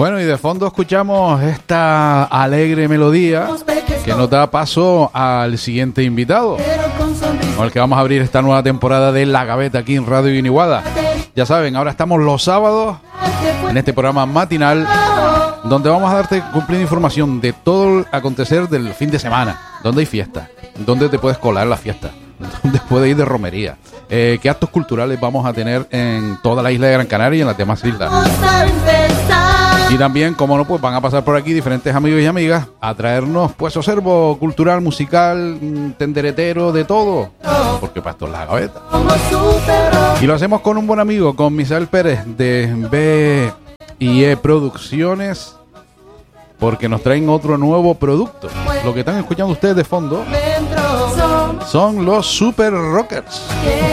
Bueno, y de fondo escuchamos esta alegre melodía que nos da paso al siguiente invitado, con el que vamos a abrir esta nueva temporada de La Gaveta aquí en Radio Guiniguada. Ya saben, ahora estamos los sábados en este programa matinal, donde vamos a darte cumplida información de todo el acontecer del fin de semana, donde hay fiesta, donde te puedes colar en la fiesta, donde puedes ir de romería, qué actos culturales vamos a tener en toda la isla de Gran Canaria y en las demás islas. Y también, como no, pues van a pasar por aquí diferentes amigos y amigas a traernos pues acervo cultural, musical, tenderetero, de todo, porque para esto es La Gaveta. Y lo hacemos con un buen amigo, con Misael Pérez de B&E Producciones, porque nos traen otro nuevo producto. Lo que están escuchando ustedes de fondo son los Super Rockers.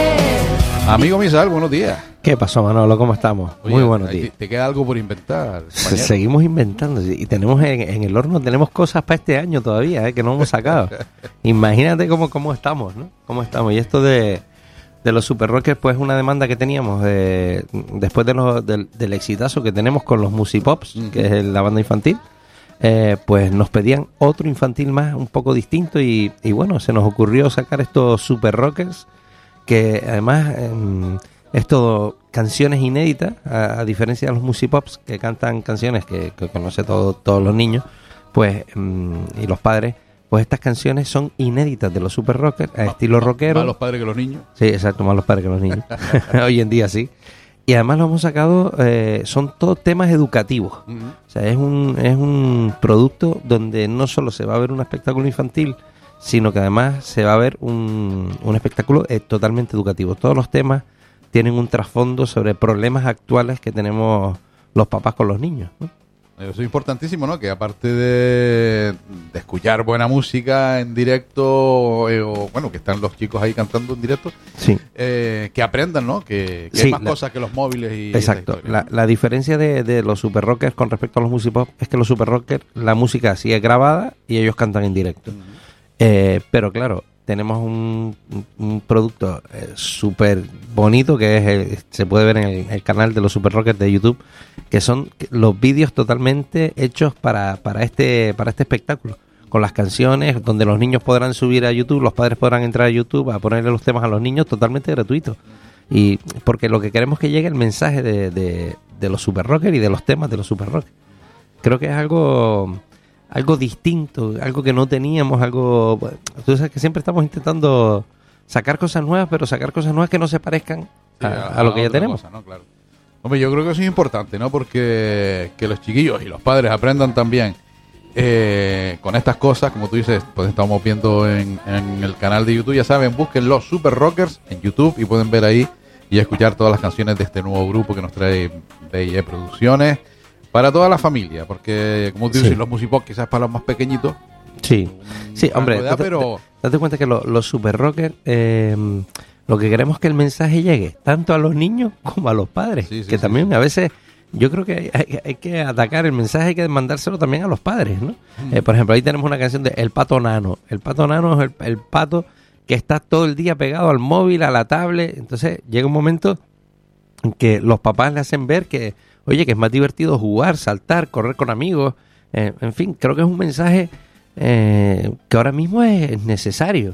Amigo Misael, buenos días. ¿Qué pasó, Manolo? ¿Cómo estamos? Oye, muy buenos días. ¿Te queda algo por inventar, compañero? Seguimos inventando y tenemos en el horno tenemos cosas para este año todavía, que no hemos sacado. Imagínate cómo estamos, ¿no? Cómo estamos. Y esto de los Super Rockers, pues es una demanda que teníamos después del exitazo que tenemos con los Musipops, que es la banda infantil. Pues nos pedían otro infantil más, un poco distinto, y bueno, se nos ocurrió sacar estos Super Rockers, que además es todo canciones inéditas, a diferencia de los Musipops, que cantan canciones que conoce todos los niños, pues y los padres. Pues estas canciones son inéditas de los Super Rockers, a estilo rockero. Más los padres que los niños. Sí, exacto, más los padres que los niños. Hoy en día sí. Y además lo hemos sacado, son todos temas educativos. O sea, es un producto donde no solo se va a ver un espectáculo infantil, sino que además se va a ver un espectáculo totalmente educativo. Todos los temas tienen un trasfondo sobre problemas actuales que tenemos los papás con los niños, ¿no? Eso es importantísimo, ¿no? Que aparte de escuchar buena música en directo, o bueno, que están los chicos ahí cantando en directo, sí, que aprendan, ¿no? Que sí, hay más cosas que los móviles y... Exacto. La diferencia de los Super Rockers con respecto a los Musipop es que los Super Rockers, la música sí es grabada y ellos cantan en directo. Pero claro, tenemos un producto súper bonito que se puede ver en el canal de los Super Rockers de YouTube, que son los vídeos totalmente hechos para este espectáculo, con las canciones, donde los niños podrán subir a YouTube, los padres podrán entrar a YouTube a ponerle los temas a los niños totalmente gratuitos. Y porque lo que queremos es que llegue el mensaje de los Super Rockers y de los temas de los Super Rockers. Creo que es algo distinto, algo que no teníamos, tú sabes que siempre estamos intentando sacar cosas nuevas, pero sacar cosas nuevas que no se parezcan a lo que ya tenemos. Cosa, ¿no? Claro. Hombre, yo creo que eso es importante, ¿no? Porque que los chiquillos y los padres aprendan también con estas cosas, como tú dices, pues estamos viendo en el canal de YouTube, ya saben, busquen los Super Rockers en YouTube y pueden ver ahí y escuchar todas las canciones de este nuevo grupo que nos trae B&E Producciones. Para toda la familia, porque como tú dices, los Musipop quizás para los más pequeñitos. Sí, hombre, pero date cuenta que los Super Rockers, lo que queremos es que el mensaje llegue tanto a los niños como a los padres, también a veces yo creo que hay que atacar el mensaje, hay que mandárselo también a los padres, ¿no? Por ejemplo, ahí tenemos una canción de El Pato Nano. El Pato Nano es el pato que está todo el día pegado al móvil, a la tablet. Entonces llega un momento en que los papás le hacen ver que oye, que es más divertido jugar, saltar, correr con amigos. En fin, creo que es un mensaje que ahora mismo es necesario.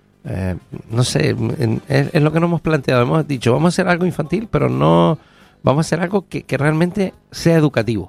No sé, es lo que nos hemos planteado. Hemos dicho, vamos a hacer algo infantil, pero no vamos a hacer algo que realmente sea educativo.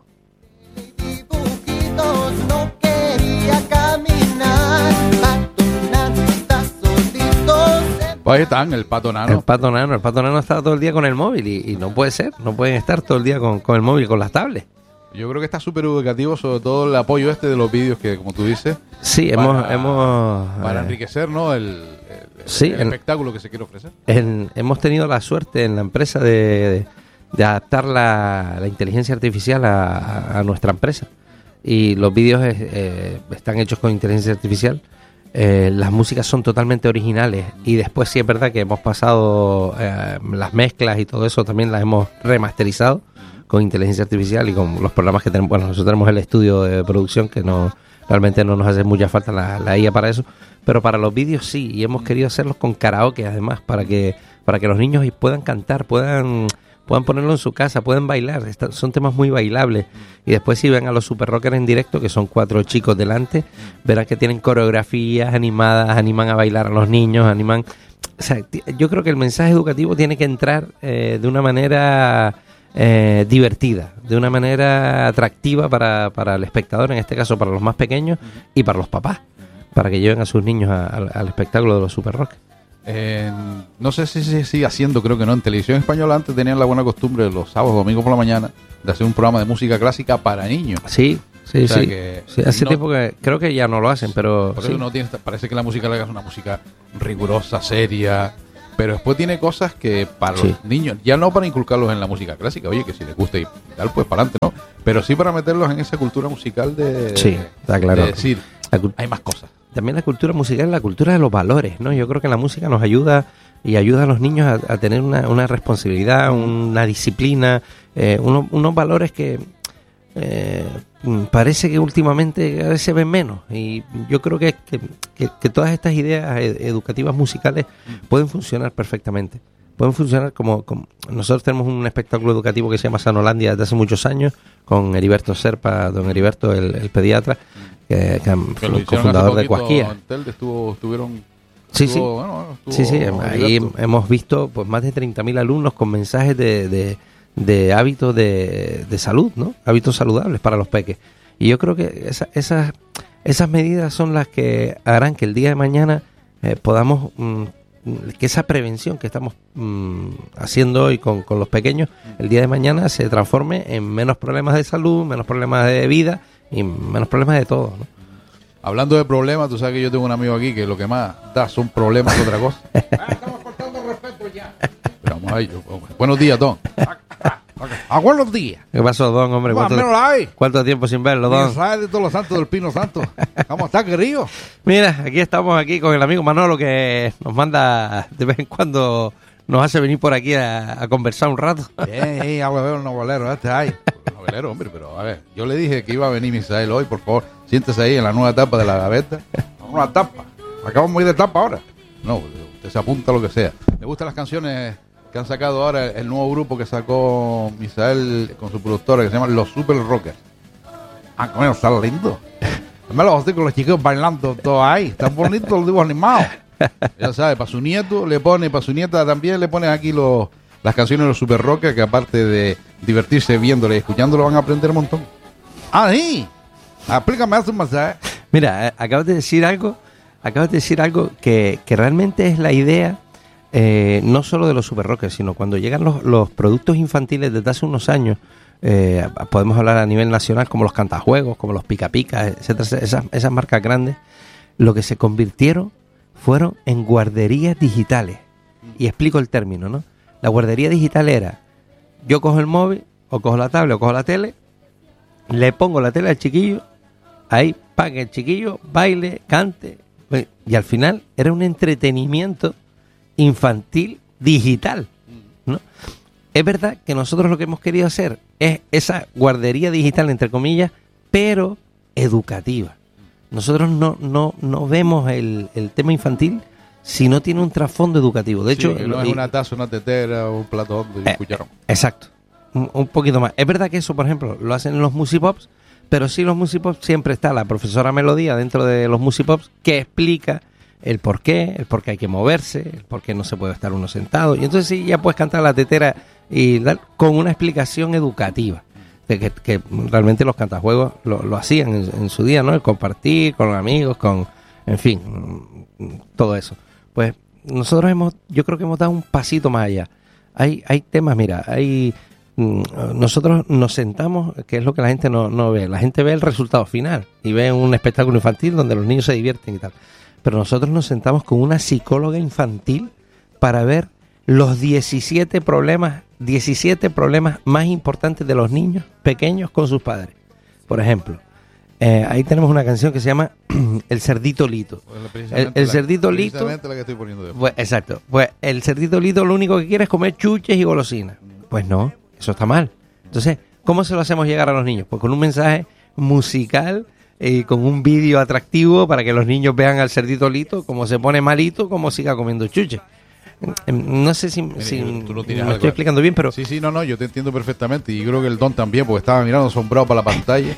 Pues ahí están, el Pato Nano. El Pato Nano está todo el día con el móvil y no puede ser, no pueden estar todo el día con el móvil, con las tablets. Yo creo que está súper educativo, sobre todo el apoyo de los vídeos que, como tú dices, sí, para enriquecer, ¿no? el espectáculo que se quiere ofrecer. Hemos tenido la suerte en la empresa de adaptar la inteligencia artificial a nuestra empresa, y los vídeos están hechos con inteligencia artificial. Las músicas son totalmente originales, y después sí es verdad que hemos pasado las mezclas y todo eso, también las hemos remasterizado con inteligencia artificial y con los programas que tenemos. Bueno, nosotros tenemos el estudio de producción, que realmente no nos hace mucha falta la IA para eso, pero para los vídeos sí, y hemos querido hacerlos con karaoke además, para que los niños puedan cantar, puedan puedan ponerlo en su casa, pueden bailar, son temas muy bailables. Y después si ven a los Super Rockers en directo, que son 4 chicos delante, verán que tienen coreografías animadas, animan a bailar a los niños, animan... O sea, yo creo que el mensaje educativo tiene que entrar de una manera divertida, de una manera atractiva para el espectador, en este caso para los más pequeños y para los papás, para que lleven a sus niños al espectáculo de los Super Rockers. No sé si se sigue haciendo, creo que no. En Televisión Española antes tenían la buena costumbre los sábados, domingos por la mañana, de hacer un programa de música clásica para niños. Sí, sí, o sea sí. Que sí hace tiempo que creo que ya no lo hacen, pero... Por eso parece que la música clásica es una música rigurosa, seria, pero después tiene cosas que para los niños, ya no para inculcarlos en la música clásica, oye, que si les gusta y tal, pues para adelante, ¿no? Pero sí para meterlos en esa cultura musical sí, está claro. De decir, hay más cosas. También la cultura musical es la cultura de los valores, ¿no? Yo creo que la música nos ayuda y ayuda a los niños a tener una responsabilidad, una disciplina, unos valores que parece que últimamente a veces se ven menos. Y yo creo que todas estas ideas educativas musicales pueden funcionar perfectamente. Pueden funcionar como nosotros tenemos un espectáculo educativo que se llama Sanolandia desde hace muchos años, con Heriberto Serpa, don Heriberto, el pediatra, que el cofundador de Cuasquía. Sí, ahí hemos visto pues más de 30.000 alumnos con mensajes de hábitos de salud, ¿no? Hábitos saludables para los peques. Y yo creo que esas medidas son las que harán que el día de mañana podamos... que esa prevención que estamos haciendo hoy con los pequeños, el día de mañana se transforme en menos problemas de salud, menos problemas de vida y menos problemas de todo, ¿no? Hablando de problemas, tú sabes que yo tengo un amigo aquí que lo que más da son problemas que otra cosa. Estamos faltando respeto ya. Pero vamos a ello. Buenos días, Don. Buenos días. ¿Qué pasó, Don, hombre? ¿Cuánto tiempo sin verlo, Don? ¿Sabes de todos los santos del Pino Santo? ¿Cómo está, querido? Mira, aquí estamos con el amigo Manolo, que nos manda de vez en cuando, nos hace venir por aquí a conversar un rato. Ya lo veo el novelero ahí. Novelero, hombre, pero a ver, yo le dije que iba a venir Misael hoy, por favor, siéntese ahí en la nueva etapa de la gaveta. Una etapa. Acabamos de etapa ahora. No, usted se apunta a lo que sea. Me gustan las canciones que han sacado ahora el nuevo grupo que sacó Misael con su productora, que se llama Los Super Rockers. Coño, está lindo. Me lo estoy con los chicos bailando todo ahí. Están bonitos los dibujos animados. Ya sabes, para su nieto le pone, para su nieta también le ponen aquí las canciones de los Super Rockers, que aparte de divertirse viéndolo y escuchándolo, van a aprender un montón. Sí. Explícame eso más. Mira, acabas de decir algo que realmente es la idea. No solo de los Super Rockers, sino cuando llegan los productos infantiles desde hace unos años, podemos hablar a nivel nacional como los cantajuegos, como los pica pica, etcétera, esas marcas grandes, lo que se convirtieron fueron en guarderías digitales. Y explico el término, ¿no? La guardería digital era, yo cojo el móvil, o cojo la tablet, o cojo la tele, le pongo la tele al chiquillo, ahí para que el chiquillo baile, cante, y al final era un entretenimiento infantil digital, ¿no? Es verdad que nosotros lo que hemos querido hacer es esa guardería digital, entre comillas, pero educativa. Nosotros no vemos el tema infantil si no tiene un trasfondo educativo. De hecho, no es una taza, una tetera, un plato hondo y un cucharón. Exacto, un poquito más. Es verdad que eso, por ejemplo, lo hacen en los Musipops, pero sí los Musipops siempre está la profesora Melodía dentro de los Musipops que explica el por qué hay que moverse, el por qué no se puede estar uno sentado. Y entonces sí, ya puedes cantar la tetera y dar con una explicación educativa. De que realmente los cantajuegos lo hacían en su día, ¿no? El compartir con los amigos, en fin, todo eso. Pues nosotros yo creo que hemos dado un pasito más allá. Hay temas, mira, nosotros nos sentamos, que es lo que la gente no ve. La gente ve el resultado final y ve un espectáculo infantil donde los niños se divierten y tal. Pero nosotros nos sentamos con una psicóloga infantil para ver los 17 problemas más importantes de los niños pequeños con sus padres. Por ejemplo, ahí tenemos una canción que se llama El Cerdito Lito. El Cerdito Lito... Precisamente la que estoy poniendo después. Pues, exacto. Pues el Cerdito Lito lo único que quiere es comer chuches y golosinas. Pues no, eso está mal. Entonces, ¿cómo se lo hacemos llegar a los niños? Pues con un mensaje musical y con un vídeo atractivo para que los niños vean al Cerdito Lito cómo se pone malito, cómo siga comiendo chuches. No sé si tú no tienes me algo. estoy explicando bien, pero... Sí, no, yo te entiendo perfectamente. Y creo que el Don también, porque estaba mirando asombrado para la pantalla.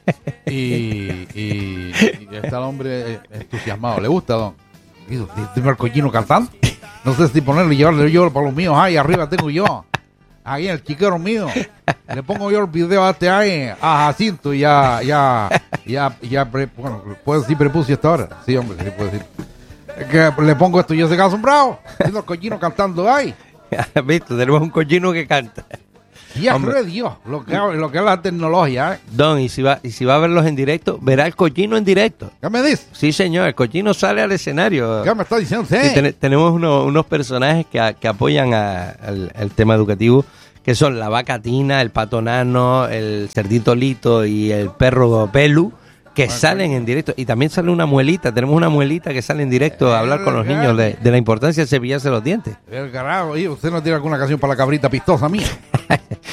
y está el hombre entusiasmado. ¿Le gusta, Don? Dime al cochino cantando. No sé si ponerlo y llevarle yo para los míos. Ahí arriba tengo yo. Ahí en el chiquero mío. Le pongo yo el video a este ahí, a Jacinto, y bueno, ¿puedo decir prepucio hasta ahora? Sí, hombre, sí puedo decir. Es que le pongo esto y yo se queda asombrado. Viendo al cochino cantando ahí. ¿Viste? Tenemos un cochino que canta. Y es de Dios, lo que es la tecnología, ¿eh? Don, y si va a verlos en directo, verá el cochino en directo. ¿Qué me dices? Sí, señor, el cochino sale al escenario. ¿Qué me está diciendo usted? Sí, tenemos unos personajes que apoyan al tema educativo, que son la vaca Tina, el pato Nano, el cerdito Lito y el perro Pelu, que salen en directo. Y también sale una muelita, tenemos una muelita que sale en directo a hablar con los niños de la importancia de cepillarse los dientes. El carajo, ¿y usted no tiene alguna canción para la cabrita pistosa mía?